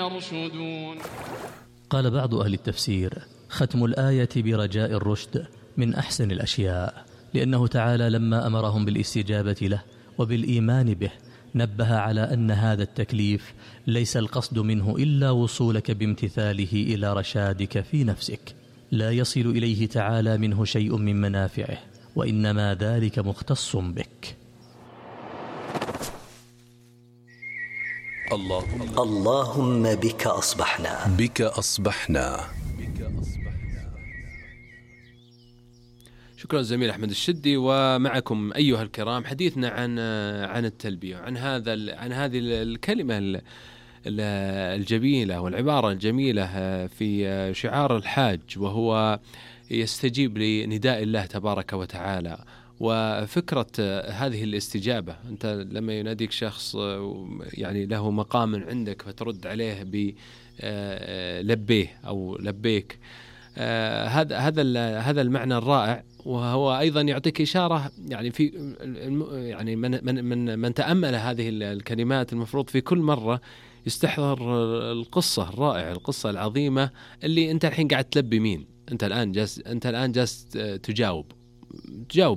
يرشدون. قال بعض أهل التفسير: ختم الآية برجاء الرشد من أحسن الأشياء، لأنه تعالى لما أمرهم بالاستجابة له وبالإيمان به نبه على أن هذا التكليف ليس القصد منه إلا وصولك بامتثاله إلى رشادك في نفسك، لا يصل إليه تعالى منه شيء من منافعه، وإنما ذلك مختص بك. اللهم بك أصبحنا. شكرا زميل أحمد الشدي. ومعكم أيها الكرام حديثنا عن التلبية، عن هذه الكلمة الجميلة والعبارة الجميلة في شعار الحاج، وهو يستجيب لنداء الله تبارك وتعالى. وفكرة هذه الاستجابة، أنت لما يناديك شخص يعني له مقام عندك فترد عليه بلبيه أو لبيك، هذا المعنى الرائع. وهو أيضا يعطيك إشارة، يعني في يعني من تأمل هذه الكلمات المفروض في كل مرة يستحضر القصة الرائعة، القصة العظيمة اللي أنت الحين قاعد تلبي مين. أنت الآن جالس تجاوب